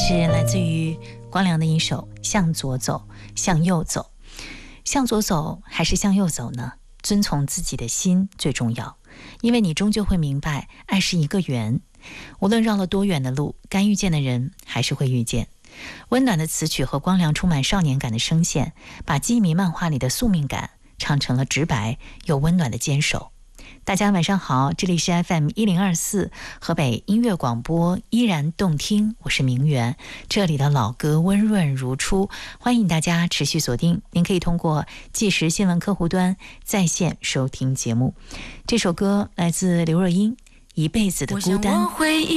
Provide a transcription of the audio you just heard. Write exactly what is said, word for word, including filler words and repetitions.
是来自于光良的一首《向左走，向右走》。向左走还是向右走呢？遵从自己的心最重要，因为你终究会明白，爱是一个圆，无论绕了多远的路，该遇见的人还是会遇见。温暖的词曲和光良充满少年感的声线，把记忆迷漫画里的宿命感唱成了直白又温暖的坚守。大家晚上好，这里是 F M 一零二四河北音乐广播，依然动听，我是明媛，这里的老歌温润如初，欢迎大家持续锁定。您可以通过即时新闻客户端在线收听节目。这首歌来自刘若英，一辈子的孤单。